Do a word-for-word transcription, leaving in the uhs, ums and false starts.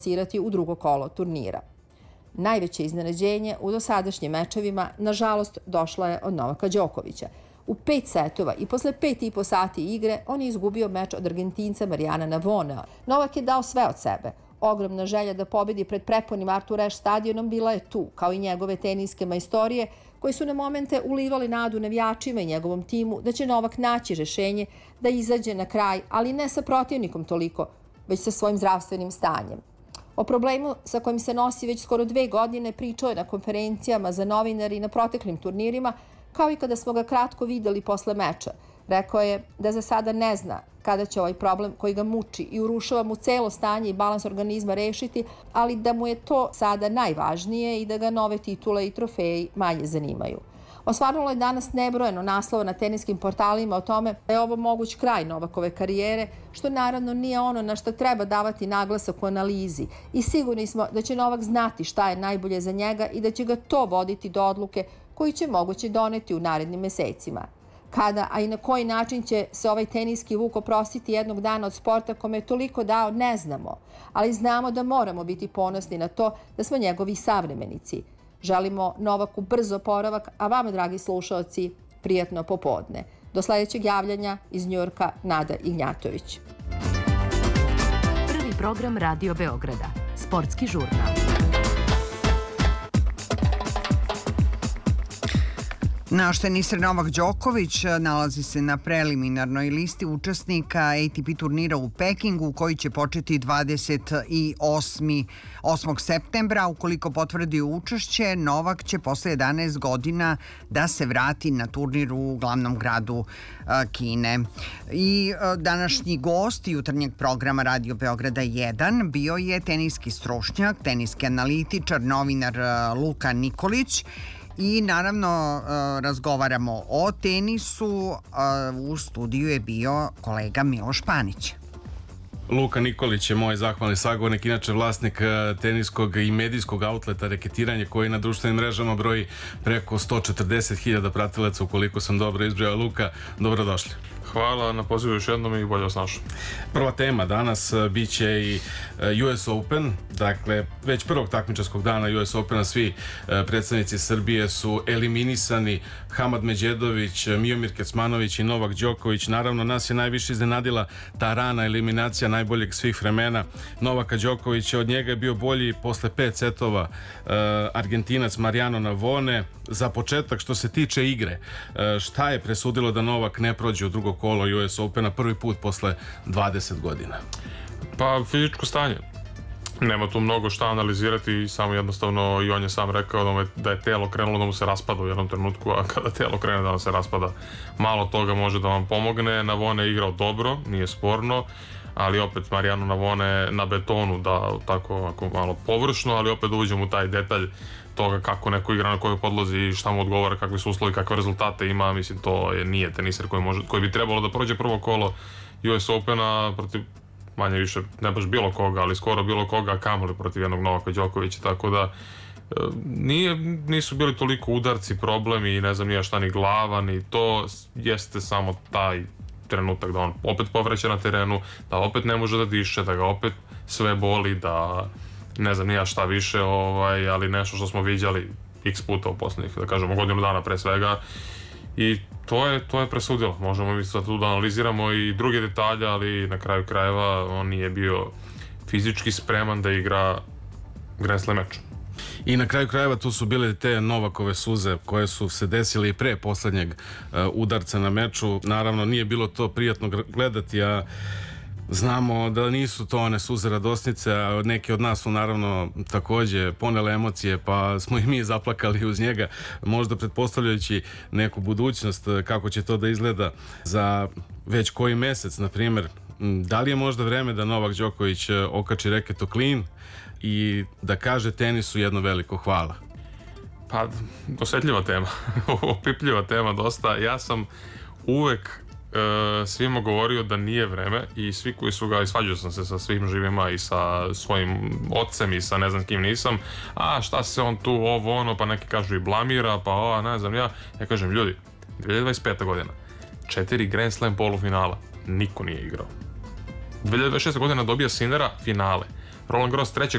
kvalificirati u drugo kolo turnira. Najveće iznenađenje u dosadašnjim mečevima, nažalost, došla je od Novaka Đokovića. U pet setova i posle pet i po sati igre on je izgubio meč od Argentinca Marijana Navonea. Novak je dao sve od sebe. Ogromna želja da pobedi pred prepunim Arthur Ashe stadionom bila je tu, kao i njegove teniske majstorije, koji su na momente ulivali nadu navijačima i njegovom timu da će Novak naći rešenje da izađe na kraj, ali ne sa protivnikom toliko, već sa svojim zdravstvenim stanjem. O problemu sa kojim se nosi već skoro dve godine pričao je na konferencijama za novinari i na proteklim turnirima, kao i kada smo ga kratko videli posle meča. Rekao je da za sada ne zna kada će ovaj problem koji ga muči i urušava mu celo stanje i balans organizma rešiti, ali da mu je to sada najvažnije i da ga nove titule i trofeji manje zanimaju. Osvanulo je danas nebrojeno naslova na teniskim portalima o tome da je ovo moguć kraj Novakove karijere, što naravno nije ono na što treba davati naglasak u analizi. I sigurni smo da će Novak znati šta je najbolje za njega i da će ga to voditi do odluke koju će moguće doneti u narednim mesecima. Kada, a i na koji način će se ovaj teniski vuk oprostiti jednog dana od sporta kome je toliko dao, ne znamo. Ali znamo da moramo biti ponosni na to da smo njegovi savremenici. Želimo Novaku brzo oporavak, a vama, dragi slušalci, prijatno popodne. Do sledećeg javljanja iz Njujorka, Nada Ignjatović. Prvi program Radio Beograda. Sportski žurnal. Naš teniser Novak Đoković nalazi se na preliminarnoj listi učesnika A T P turnira u Pekingu, koji će početi dvadeset osmog septembra. Ukoliko potvrdi učešće, Novak će posle jedanaest godina da se vrati na turnir u glavnom gradu Kine. I današnji gost jutarnjeg programa Radio Beograda jedan bio je teniski stručnjak, teniski analitičar, novinar Luka Nikolić. I naravno razgovaramo o tenisu. U studiju je bio kolega Miloš Panić. Luka Nikolić je moj zahvalni sagovornik, inače vlasnik teniskog i medijskog outleta Reketiranje, koji na društvenim mrežama broji preko sto četrdeset hiljada pratilaca, ukoliko sam dobro izbrojao. Luka, dobrodošli. Hvala na pozivu još jednom i bolje vas našao. Prva tema danas bit će i U S Open. Dakle, već prvog takmičarskog dana U S Opena svi predstavnici Srbije su eliminisani. Hamad Međedović, Miomir Kecmanović i Novak Đoković. Naravno, nas je najviše iznenadila ta rana eliminacija najboljeg svih vremena Novaka Đokovića. Od njega je bio bolji posle pet setova Argentinac Marijano Navone. Za početak, što se tiče igre, šta je presudilo da Novak ne prođe u drugo kolo U S Opena prvi put posle dvadeset godina? Pa fizičko stanje. Nema tu mnogo šta analizirati, samo jednostavno i on je sam rekao da je telo krenulo da mu se raspada u jednom trenutku, a kada telo krene da vam se raspada, malo toga može da vam pomogne. Navone je igrao dobro, nije sporno, ali opet Marijano Navone na betonu, da tako ako malo površno, ali opet uđem u taj detalj toga kako neko igra na kojoj podlozi i šta mu odgovara, kakvi su uslovi, kakve rezultate ima. Mislim, to je, nije teniser koji, može, koji bi trebalo da prođe prvo kolo U S Opena protiv manje više, ne baš bilo koga, ali skoro bilo koga, kamoli protiv jednog Novaka Đokovića, tako da nije, nisu bili toliko udarci, problemi i ne znam nije šta, ni glava, ni to, jeste samo taj trenutak da on opet povreće na terenu, da opet ne može da diše, da ga opet sve boli, da ne znam nija šta više, ovaj, ali nešto što smo viđali x puta u poslednjih, da kažemo, godinu dana pre svega, i to je, to je presudilo. Možemo mi sad tu da analiziramo i druge detalje, ali na kraju krajeva on nije bio fizički spreman da igra Grand Slam meč. I na kraju krajeva tu su bile te Novakove suze koje su se desile i pre poslednjeg uh, udarca na meču. Naravno, nije bilo to prijatno gledati, a znamo da nisu to one suze radosnice, a neki od nas su naravno takođe ponele emocije, pa smo i mi zaplakali uz njega, možda pretpostavljajući neku budućnost, kako će to da izgleda za već koji mesec, na primjer. Da li je možda vreme da Novak Đoković okači reket o klin i da kaže tenisu jedno veliko hvala? Pa, osetljiva tema, opipljiva tema dosta. Ja sam uvek Uh, svima govorio da nije vreme i svi koji su ga, i svađao sam se sa svim živima i sa svojim ocem i sa ne znam kim nisam, a šta se on tu ovo ono, pa neki kažu i blamira, pa ova ne znam ja, ja kažem ljudi, dve hiljade dvadeset peta godina, četiri Grand Slam polufinala, niko nije igrao. dve hiljade dvadeset šesta godina dobija Sinera finale, Roland Garros treće